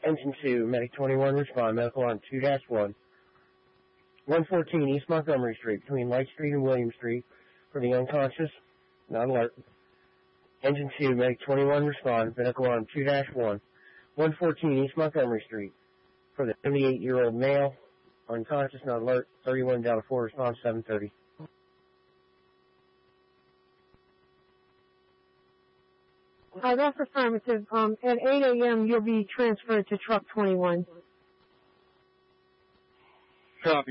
Engine 2, Medic 21, respond. Medical on 2-1. 114 East Montgomery Street, between Light Street and William Street, for the unconscious, not alert. Engine 2, Medic 21, respond. Medical on 2-1. 114 East Montgomery Street, for the 78-year-old male, unconscious, not alert. 31 down to 4, response 7:30. That's affirmative. At 8 a.m., you'll be transferred to truck 21. Copy.